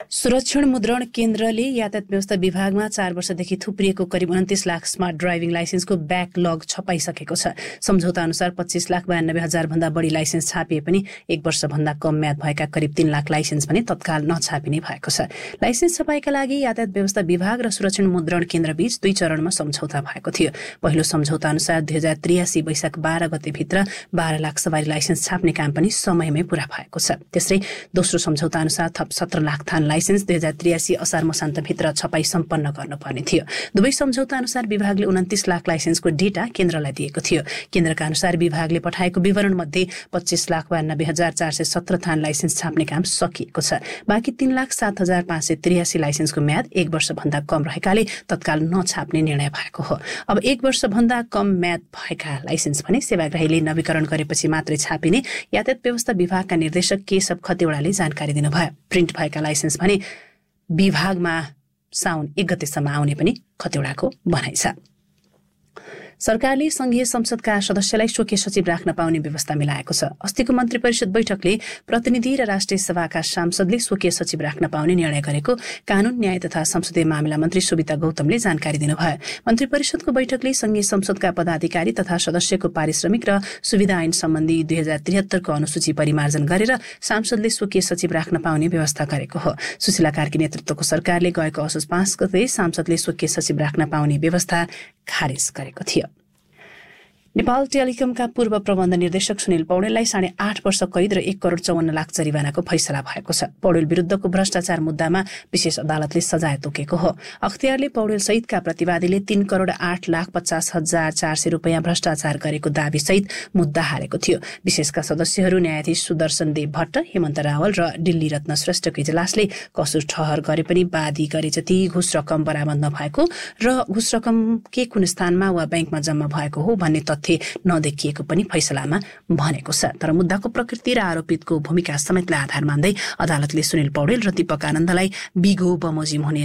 सुरक्षण मुद्रण केन्द्रले यातायात व्यवस्था विभागमा 4 वर्षदेखि थुप्रिएको करिब 29 लाख स्मार्ट ड्राइभिङ लाइसेन्सको ब्याकलग छपाइसकेको छ। सम्झौता अनुसार 25,92,000 भन्दा बढी लाइसेन्स छापिए पनि 1 वर्षभन्दा कम म्याद भएका करिब 3 लाख लाइसेन्स पनि तत्काल नछापिने भएको छ। लाइसेन्स छपाईका लागि यातायात व्यवस्था विभाग र सुरक्षण मुद्रण केन्द्रबीच 2 चरणमा सम्झौता भएको थियो। पहिलो सम्झौता अनुसार 2083 वैशाख 12 गतेभित्र 12 लाख सवारी लाइसेन्स छाप्ने काम पनि समयमै पूरा भएको छ। त्यसै दोस्रो सम्झौता अनुसार थप 17 लाख थान लाइसेन्स 2083 असार मसान्तभित्र छपाई सम्पन्न गर्नुपर्ने थियो। दुवै सम्झौता अनुसार विभागले 29 लाख लाइसेन्सको डेटा केन्द्रलाई दिएको थियो। केन्द्रका अनुसार विभागले पठाएको विवरण मध्ये 25,92,417 थान लाइसेन्स छाप्ने काम सकिएको छ। बाँकी 3,07,583 लाइसेन्सको म्याद 1 वर्षभन्दा कम रहेकाले तत्काल नछाप्ने निर्णय भएको हो। अब 1 वर्षभन्दा कम म्याद भएका लाइसेन्स भने सेवाग्राहीले नवीकरण गरेपछि मात्रै छापिने यातायात व्यवस्था विभागका निर्देशक केशव खतेवडाले जानकारी दिनुभयो। प्रिन्ट भएका लाइसेन्स भने विभागमा साउन 1 गतेसम्म आउने पनि खतेवडाको भनाइ छ। सरकारले संघीय संसदका सदस्यलाई स्वकीय सचिव राख्न पाउने व्यवस्था मिलाएको छ। अस्तिको मन्त्री परिषद बैठकले प्रतिनिधि र राष्ट्रिय सभाका सांसदले स्वकीय सचिव राख्न पाउने निर्णय गरेको कानून न्याय तथा संसदीय मामिला मन्त्री सुबिता गौतमले जानकारी दिनुभयो। मन्त्री परिषदको बैठकले संघीय संसदका पदाधिकारी तथा सदस्यको पारिश्रमिक र सुविधा ऐन सम्बन्धी 2073 को अनुसूची परिमार्जन गरेर सांसदले स्वकीय सचिव राख्न पाउने व्यवस्था गरेको हो। सुशीला कार्की नेतृत्वको सरकारले गएको असोज 5 गते सांसदले स्वकीय सचिव राख्न पाउने व्यवस्था खारेज गरेको थियो। नेपाल टेलिकमका पूर्व प्रबन्ध निर्देशक सुनिल पौडेललाई 8.5 वर्ष कैद र 1 करोड 54 लाख जरिवानाको फैसला भएको छ। पौडेल विरुद्धको भ्रष्टाचार मुद्दामा विशेष अदालतले सजाय तोकेको हो। अख्तियारले पौडेल सहितका प्रतिवादीले 3 करोड 8 लाख 50,400 रुपैयाँ भ्रष्टाचार गरेको दावी सहित मुद्दा हालेको थियो। विशेषका सदस्यहरू न्यायाधीश सुदर्शन देव भट्ट, हेमन्त रावल र दिल्ली रत्न श्रेष्ठको इजलासले कसुर ठहर गरे पनि वादी गरे जति घुस रकम बरामद नभएको र घुस रकम के कुन स्थानमा वा बैंकमा जम्मा भएको हो भन्ने तथ्य नदेखिएको पनि फैसलामा भनेको छ। तर मुद्दाको प्रकृति र आरोपितको भूमिका समेतलाई आधार मान्दै अदालतले सुनिल पौडेल र दीपक आनन्दलाई बिगो बमोजिम हुने